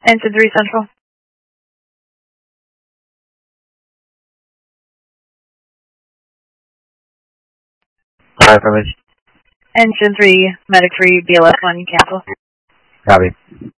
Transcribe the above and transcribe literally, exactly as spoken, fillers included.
Engine three Central. Fire information. Engine three, Medic three, B L S one, cancel. Copy.